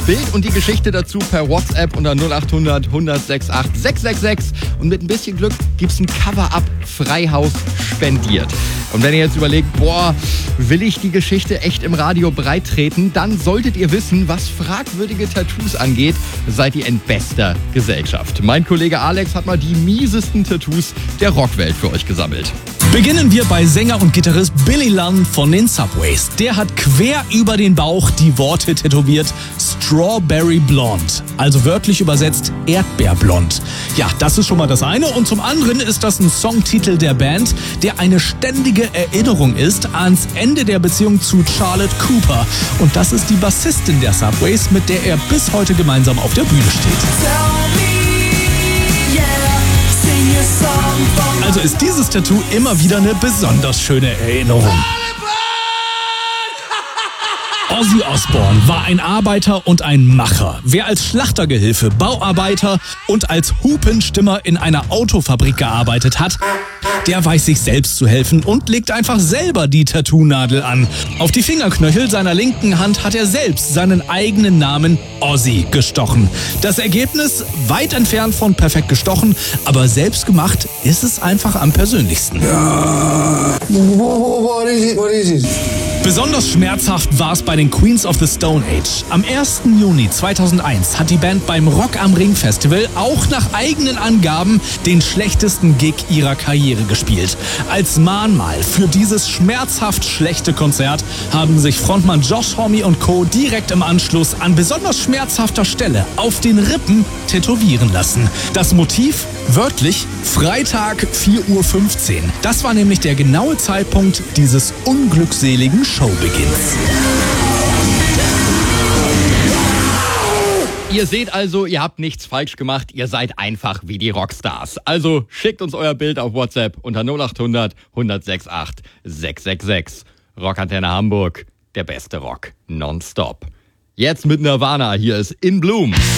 Bild und die Geschichte dazu per WhatsApp unter 0800 106 8 666. Und mit ein bisschen Glück gibt's ein Cover-Up Freihaus spendiert. Und wenn ihr jetzt überlegt, will ich die Geschichte echt im Radio breittreten, dann solltet ihr wissen, was fragwürdige Tattoos angeht, seid ihr in bester Gesellschaft. Mein Kollege Alex hat mal die miesesten Tattoos der Rockwelt für euch gesammelt. Beginnen wir bei Sänger und Gitarrist Billy Lunn von den Subways. Der hat quer über den Bauch die Worte tätowiert: Strawberry Blonde. Also wörtlich übersetzt Erdbeerblond. Ja, das ist schon mal das eine. Und zum anderen ist das ein Songtitel der Band, der eine ständige Erinnerung ist ans Ende der Beziehung zu Charlotte Cooper. Und das ist die Bassistin der Subways, mit der er bis heute gemeinsam auf der Bühne steht. Also ist dieses Tattoo immer wieder eine besonders schöne Erinnerung. Ozzy Osbourne war ein Arbeiter und ein Macher. Wer als Schlachtergehilfe, Bauarbeiter und als Hupenstimmer in einer Autofabrik gearbeitet hat, der weiß sich selbst zu helfen und legt einfach selber die Tattoo-Nadel an. Auf die Fingerknöchel seiner linken Hand hat er selbst seinen eigenen Namen Ozzy gestochen. Das Ergebnis weit entfernt von perfekt gestochen, aber selbst gemacht ist es einfach am persönlichsten. What is it? Besonders schmerzhaft war es bei den Queens of the Stone Age. Am 1. Juni 2001 hat die Band beim Rock am Ring Festival auch nach eigenen Angaben den schlechtesten Gig ihrer Karriere gespielt. Als Mahnmal für dieses schmerzhaft schlechte Konzert haben sich Frontmann Josh Homme und Co. direkt im Anschluss an besonders schmerzhafter Stelle auf den Rippen tätowieren lassen. Das Motiv wörtlich Freitag 4:15 Uhr. Das war nämlich der genaue Zeitpunkt dieses unglückseligen Showbeginns. Ihr seht also, ihr habt nichts falsch gemacht, ihr seid einfach wie die Rockstars. Also schickt uns euer Bild auf WhatsApp unter 0800 106 8 666. Rockantenne Hamburg, der beste Rock nonstop. Jetzt mit Nirvana, hier ist In Bloom.